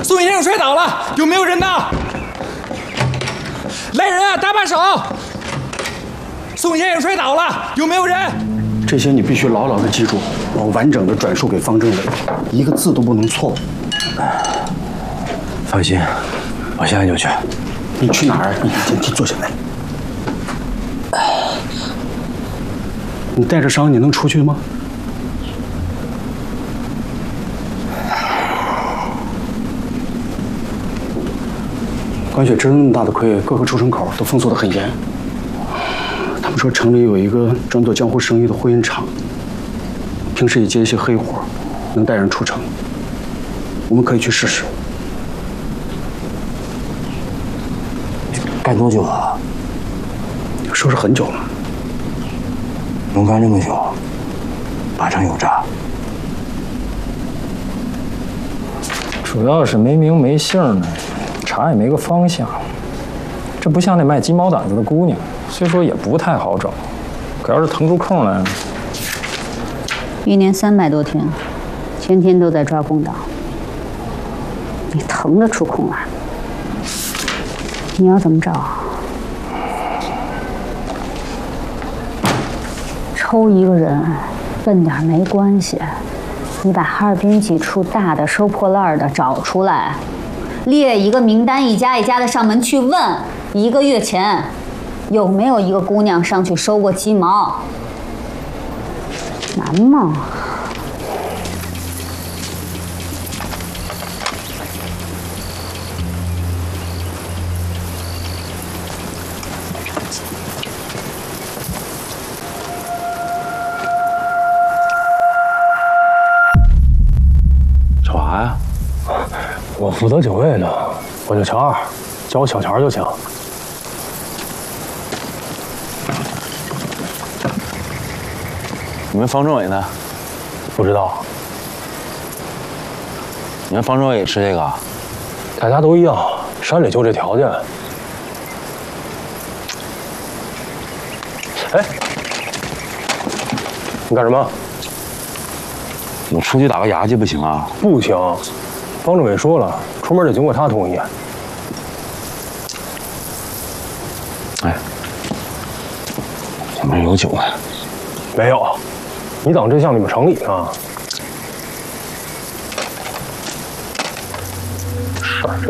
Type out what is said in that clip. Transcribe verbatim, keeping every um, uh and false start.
宋先生摔倒了，有没有人呢？来人啊，搭把手！宋先生摔倒了，有没有人？ 这些你必须牢牢的记住，我完整的转述给方政委，一个字都不能错误。 放心，我现在就去。 你去哪儿？你先坐下来。你带着伤，你能出去吗？关雪吃了那么大的亏，各个出城口都封锁得很严。他们说城里有一个专做江湖生意的婚姻场，平时也接一些黑活，能带人出城。我们可以去试试。 干多久了？ 说是很久了。 能干这么久，八成有诈。 主要是没名没姓的，查也没个方向。这不像那卖鸡毛掸子的姑娘，虽说也不太好找，可要是腾出空来， 一年三百多天，天天都在抓共党，你腾得出空来？你要怎么找？抽一个人，笨点没关系。你把哈尔滨几处大的收破烂的找出来，列一个名单，一家一家的上门去问，一个月前有没有一个姑娘上去收过鸡毛？难吗？ 我负责警卫的，我叫乔二，叫我小乔就行。 你们方政委呢？ 不知道。 你们方政委也吃这个？ 大家都一样，山里就这条件。哎，你干什么？ 我出去打个牙去不行啊？ 不行。方政委说了，出门得经过他同意。 哎，前面有酒没？ 没有，你当这像你们城里呢？事儿真